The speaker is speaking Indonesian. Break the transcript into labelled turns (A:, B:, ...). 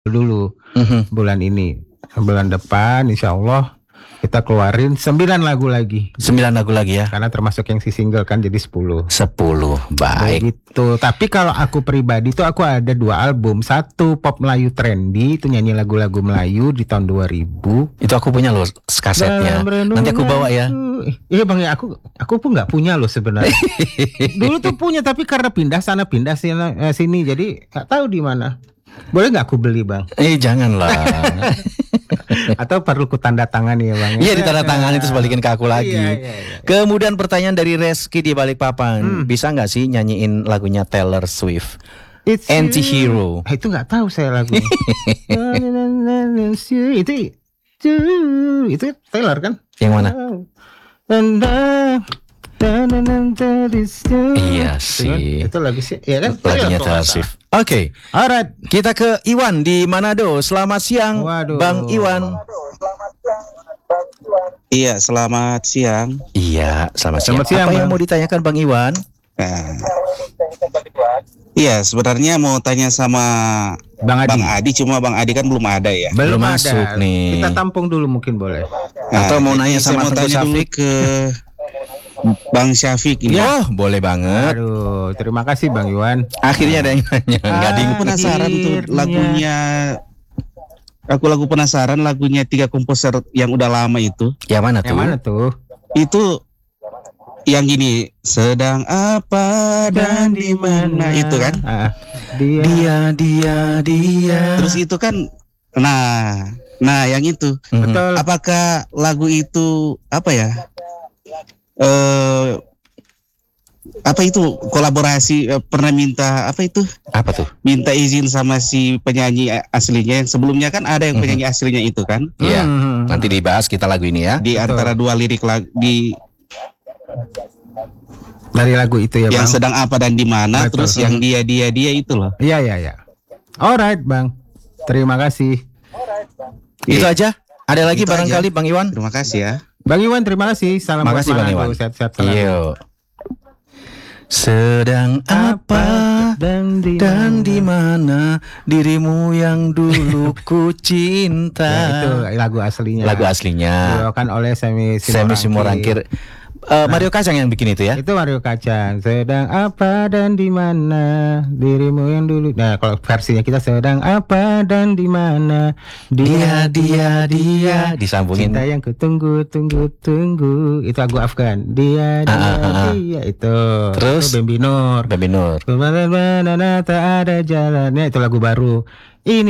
A: dulu bulan ini. Bulan depan insya Allah kita keluarin 9 lagu lagi.
B: 9 lagu lagi ya.
A: Karena termasuk yang si single kan jadi 10.
B: 10. Baik.
A: Begitu. Tapi kalau aku pribadi tuh aku ada 2 album. Satu pop Melayu trendy, itu nyanyi lagu-lagu Melayu di tahun 2000.
B: Itu aku punya loh kasetnya. Nanti aku bawa ya.
A: Iya Bang ya, aku pun nggak punya loh sebenarnya. Dulu tuh punya tapi karena pindah sana pindah sini jadi nggak tahu di mana. Boleh nggak aku beli Bang?
B: Janganlah.
A: Atau perlu ku tanda tangan ya Bang?
B: Iya ditanda tangan itu balikin ke aku lagi.
A: Iya.
B: Kemudian pertanyaan dari Reski di Balikpapan, bisa nggak sih nyanyiin lagunya Taylor Swift? Anti-Hero.
A: Itu nggak tahu saya lagunya. itu Taylor kan?
B: Yang mana? Iya sih.
A: Itu lagu sih, ya kan?
B: Lagunya Taylor Swift. Oke.
A: Alright.
B: Kita ke Iwan di Manado. Selamat siang, Bang Iwan.
C: Iya, selamat siang.
B: Iya, selamat siang. Apa yang mau ditanyakan Bang Iwan?
C: Iya, sebenarnya mau tanya sama Bang Adi, cuma Bang Adi kan belum ada ya.
B: Belum masuk nih.
A: Kita tampung dulu mungkin boleh.
B: Atau mau nanya sama
C: Tengku Syafiq ke Bang Syafiq ini.
B: Oh, boleh banget.
A: Aduh, terima kasih Bang Iwan.
B: Akhirnya ada yang nanya. Enggak
C: Aku penasaran tuh lagunya. Aku penasaran lagunya 3 komposer yang udah lama itu.
B: Yang mana tuh?
A: Yang mana tuh?
C: Itu yang gini, sedang apa dan di mana itu kan?
B: Dia.
C: Terus itu kan nah yang itu.
A: Betul.
C: Apakah lagu itu apa ya? Apa itu kolaborasi pernah minta apa itu?
B: Apa tuh?
C: Minta izin sama si penyanyi aslinya yang sebelumnya kan ada yang penyanyi aslinya itu kan?
B: Iya. Nanti dibahas kita lagu ini ya.
C: Di antara 2 lirik
A: dari lagu itu ya
C: yang
A: Bang.
C: sedang apa dan di mana, terus yang dia itu loh.
A: Iya. Alright Bang. Terima kasih.
B: Itu aja. Ada lagi
C: Itu
B: barangkali
C: aja.
B: Bang Iwan?
C: Terima kasih ya.
A: Bang Iwan terima kasih. Salam buat
B: Makasih Bang
A: Manado.
B: Iwan.
A: Sehat-sehat selalu.
B: Yuk. Sedang apa dan di mana dirimu yang dulu ku cinta.
A: Ya, itu lagu aslinya.
B: Lagu aslinya.
A: Dibawakan oleh Semi
B: Simorangkir. Mario Kacang yang bikin itu ya?
A: Itu Mario Kacang. Sedang apa dan di mana dirimu yang dulu. Nah, kalau versinya kita sedang apa dan di mana dia
B: disambungin.
A: cinta yang kutunggu. Itu lagu Afgan. Dia itu.
B: Terus
A: itu Bambi Nur.
B: Bambi Nur.
A: Kemana-mana tak ada jalannya, itu lagu baru.